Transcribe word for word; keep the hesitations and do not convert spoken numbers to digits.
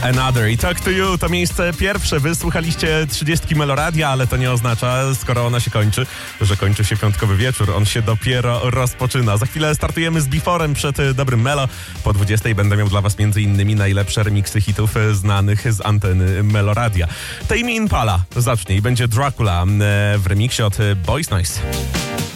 Another i Talk to You to miejsce pierwsze. Wysłuchaliście trzydziestki Meloradia, ale to nie oznacza, skoro ona się kończy, że kończy się piątkowy wieczór. On się dopiero rozpoczyna. Za chwilę startujemy z Beforem przed dobrym Melo. Po dwudziestej będę miał dla was między innymi najlepsze remiksy hitów znanych z anteny Meloradia. Tame Impala zacznie i będzie Dracula w remiksie od Boys Noise.